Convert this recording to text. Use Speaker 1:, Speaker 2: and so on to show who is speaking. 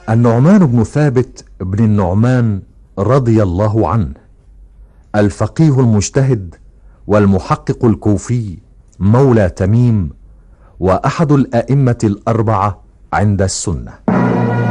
Speaker 1: النعمان بن ثابت بن النعمان رضي الله عنه، الفقيه المجتهد والمحقق الكوفي، مولى تميم، وأحد الأئمة الأربعة عند السنة.